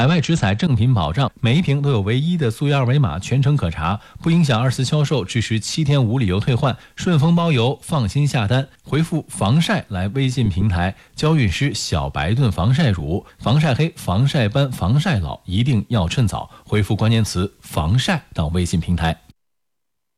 海外直采正品保障，每一瓶都有唯一的溯源二维码，全程可查，不影响二次销售，支持7天无理由退换，顺丰包邮，放心下单。回复防晒来微信平台，娇韵诗小白盾防晒乳、防晒黑、防晒斑、防晒老一定要趁早。回复关键词防晒到微信平台。